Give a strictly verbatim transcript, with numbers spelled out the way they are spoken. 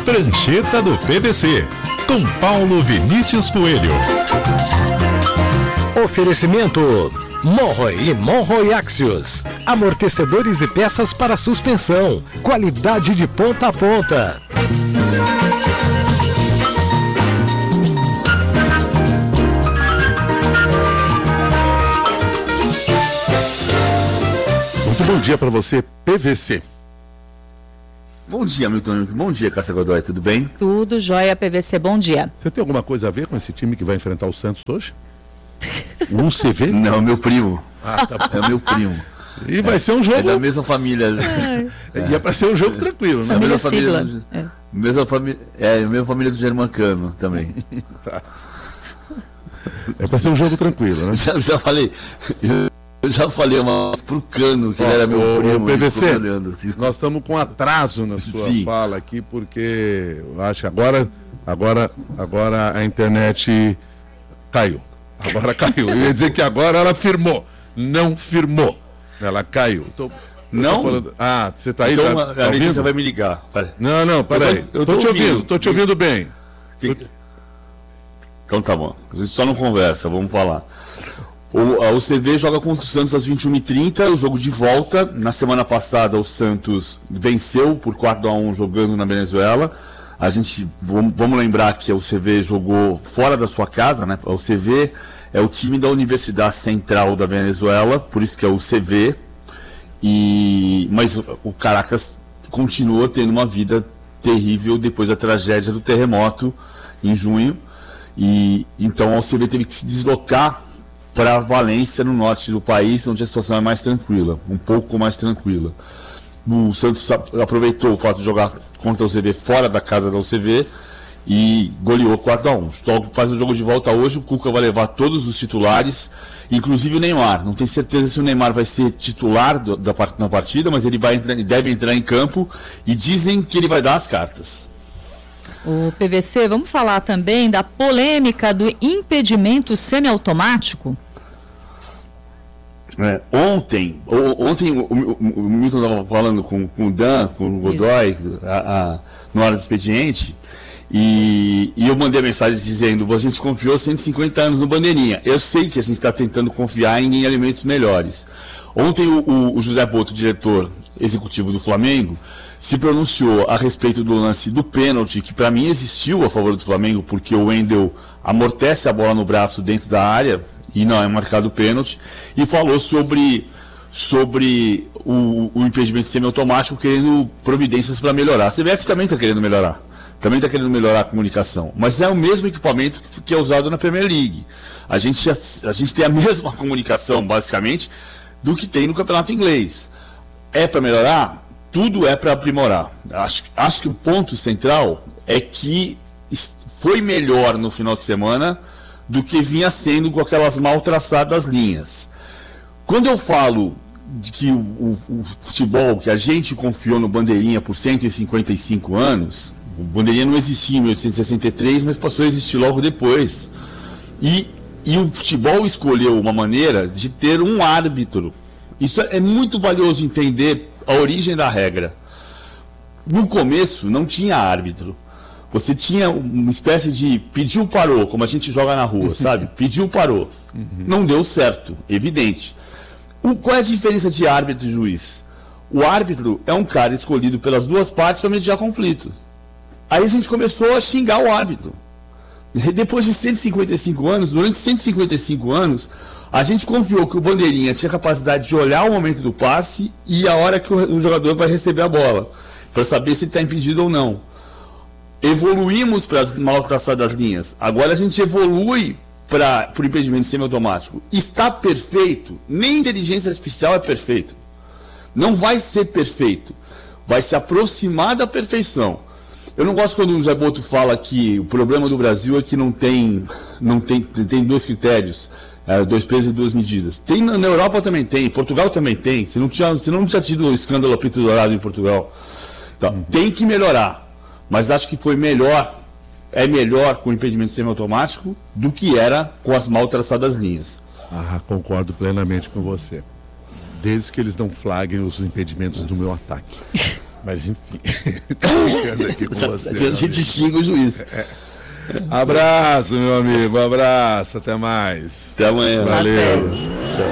Prancheta do P V C, com Paulo Vinícius Coelho. Oferecimento Monroe e Monroe Axios. Amortecedores e peças para suspensão. Qualidade de ponta a ponta. Muito bom dia para você, P V C. Bom dia, Milton. Bom dia, Cássia Godoy. Tudo bem? Tudo jóia, P V C. Bom dia. Você tem alguma coisa a ver com esse time que vai enfrentar o Santos hoje? O C V? Não, meu primo. Ah, tá bom. É meu primo. E vai é, ser um jogo... É da mesma família. É. E é para ser um jogo tranquilo, né? Família mesma família do... é. Mesma família... É, a mesma família do Germancano também. Tá. É para ser um jogo tranquilo, né? Já, já falei... Eu... Eu já falei uma pro Cano, que Ó, ele era meu o, primo. O P V C, olhando, assim. Nós estamos com atraso na sua Sim. fala aqui, porque eu acho que agora, agora, agora a internet caiu. Agora caiu. Eu ia dizer que agora ela firmou. Não firmou. Ela caiu. Tô, não? Falando... Ah, você está aí? Então tá, a Letícia vai me ligar. Peraí. Não, não, peraí. Eu tô, tô te ouvindo, ouvindo, tô te ouvindo bem. Que... Então tá bom. A gente só não conversa, vamos falar. O, o C V joga contra o Santos às vinte e uma e trinta, o jogo de volta. Na semana passada o Santos venceu por quatro a um jogando na Venezuela. A gente, vamos, vamos lembrar que o C V jogou fora da sua casa, né? O C V é o time da Universidade Central da Venezuela, por isso que é o C V. E, mas o Caracas continua tendo uma vida terrível depois da tragédia do terremoto em junho. E então o C V teve que se deslocar para Valência, no norte do país, onde a situação é mais tranquila, um pouco mais tranquila. O Santos aproveitou o fato de jogar contra o C V fora da casa da U C V e goleou quatro a um. Só faz o jogo de volta hoje, o Cuca vai levar todos os titulares, inclusive o Neymar. Não tenho certeza se o Neymar vai ser titular do, da, na partida, mas ele vai entrar, deve entrar em campo e dizem que ele vai dar as cartas. O P V C, vamos falar também da polêmica do impedimento semiautomático? É, ontem, o, ontem o, o, o Milton estava falando com, com o Dan, com o Godoy, a, a, na hora do expediente, e, e eu mandei a mensagem dizendo: a gente confiou cento e cinquenta anos no Bandeirinha. Eu sei que a gente está tentando confiar em, em alimentos melhores. Ontem o, o, o José Boto, diretor executivo do Flamengo, se pronunciou a respeito do lance do pênalti, que para mim existiu a favor do Flamengo, porque o Wendel amortece a bola no braço dentro da área e não é marcado pênalti, e falou sobre, sobre o, o impedimento semiautomático, querendo providências para melhorar. A C B F também está querendo melhorar, também está querendo melhorar a comunicação, mas é o mesmo equipamento que, que é usado na Premier League. A gente, a, a gente tem a mesma comunicação, basicamente, do que tem no campeonato inglês. É para melhorar? Tudo é para aprimorar. Acho, acho que o ponto central é que foi melhor no final de semana do que vinha sendo com aquelas mal traçadas linhas. Quando eu falo de que o, o, o futebol, que a gente confiou no Bandeirinha por cento e cinquenta e cinco anos, o Bandeirinha não existia em mil oitocentos e sessenta e três, mas passou a existir logo depois. E, e o futebol escolheu uma maneira de ter um árbitro. Isso é muito valioso entender a origem da regra. No começo não tinha árbitro. Você tinha uma espécie de pediu, parou, como a gente joga na rua, sabe? Pediu, parou. Uhum. Não deu certo, evidente. O, qual é a diferença de árbitro e juiz? O árbitro é um cara escolhido pelas duas partes para mediar conflito. Aí a gente começou a xingar o árbitro. E depois de cento e cinquenta e cinco anos, durante cento e cinquenta e cinco anos, a gente confiou que o Bandeirinha tinha capacidade de olhar o momento do passe e a hora que o, o jogador vai receber a bola, para saber se ele está impedido ou não. Evoluímos para as mal traçadas linhas. Agora a gente evolui para o impedimento semiautomático. Está perfeito? Nem inteligência artificial é perfeito. Não vai ser perfeito. Vai se aproximar da perfeição. Eu não gosto quando o Zé Boto fala que o problema do Brasil é que não tem, não tem, tem dois critérios. É, dois pesos e duas medidas. Tem na, na Europa também tem, Portugal também tem. Você não tinha, você não tinha tido o escândalo apito dourado em Portugal. Então, uhum. Tem que melhorar. Mas acho que foi melhor, é melhor com o impedimento semiautomático do que era com as mal traçadas linhas. Ah, concordo plenamente com você. Desde que eles não flagrem os impedimentos do meu ataque. Mas enfim, tô brincando aqui com você. A gente xinga o juiz. É. Abraço, meu amigo, abraço, até mais. Até amanhã. Valeu. Até. Tchau.